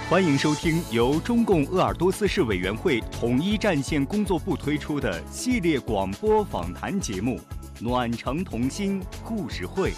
欢迎收听由中共鄂尔多斯市委员会统一战线工作部推出的系列广播访谈节目《暖城同心故事会》。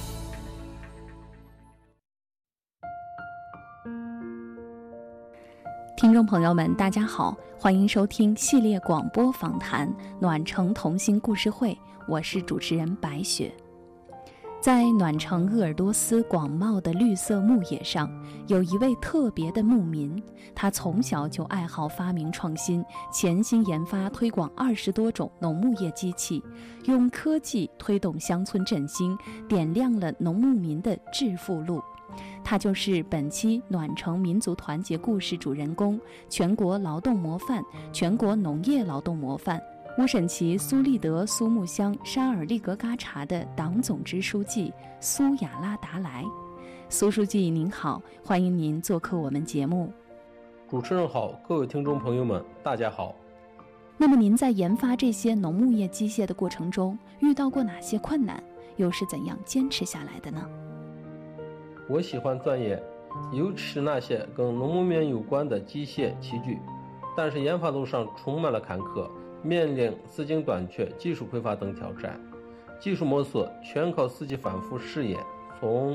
听众朋友们，大家好，欢迎收听系列广播访谈《暖城同心故事会》，我是主持人白雪。在暖城鄂尔多斯广袤的绿色牧野上，有一位特别的牧民，他从小就爱好发明创新，潜心研发推广20多种农牧业机器，用科技推动乡村振兴，点亮了农牧民的致富路。他就是本期暖城民族团结故事主人公，全国劳动模范、全国农业劳动模范乌审旗苏利德苏木乡沙尔利格嘎查的党总支书记苏亚拉达莱。苏书记您好，欢迎您做客我们节目。 主持人好，各位听众朋友们大家好。 那么您在研发这些农牧业机械的过程中遇到过哪些困难，又是怎样坚持下来的呢？ 我喜欢钻研，尤其是那些跟农牧民有关的机械器具，但是研发路上充满了坎坷，面临资金短缺、技术匮乏等挑战。技术摸索全靠自己反复试验。从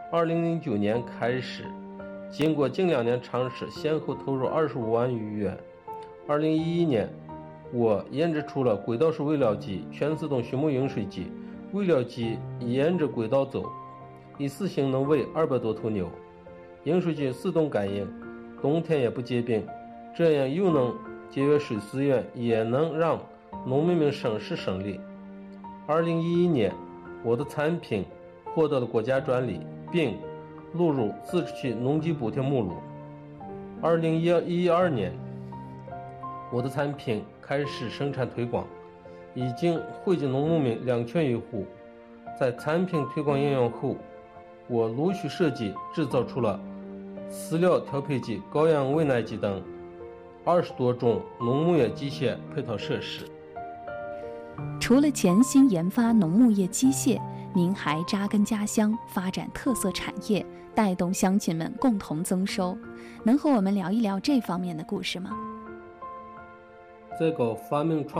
2009年开始，经过近2年尝试，先后投入25万余元。2011年，我研制出了轨道式喂料机、全自动畜牧饮水机。喂料机沿着轨道走，一次性能喂200多头牛，饮水机自动感应，冬天也不结冰，这样又能节约水资源，也能让农民们省时省力。2011年，我的产品获得了国家专利，并录入自治区农机补贴目录。2012年，我的产品开始生产推广，已经惠及农牧民2000余户。在产品推广应用后，我陆续设计制造出了饲料调配机、羔羊喂奶机等20多种农牧业机械配套设施。 除了潜心研发农牧业机械，您还扎根家乡，发展特色产业，带动乡亲们共同增收。能和我们聊一聊这方面的故事吗？ 在搞发明创